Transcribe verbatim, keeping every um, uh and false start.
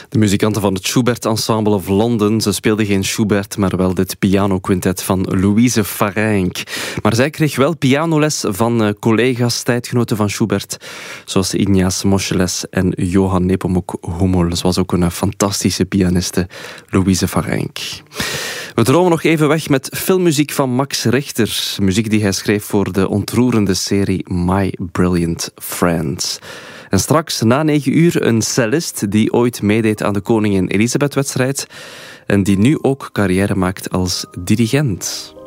De muzikanten van het Schubert Ensemble of London, ze speelden geen Schubert, maar wel dit pianoquintet van Louise Farinck. Maar zij kreeg wel pianoles van collega's, tijdgenoten van Schubert, zoals Ignaz Moscheles en Johann Nepomuk Hummel. Ze was ook een fantastische pianiste, Louise Farinck. We dromen nog even weg met filmmuziek van Max Richter. Muziek die hij schreef voor de ontroerende serie My Brilliant Friends. En straks na negen uur een cellist die ooit meedeed aan de Koningin Elisabeth-wedstrijd en die nu ook carrière maakt als dirigent.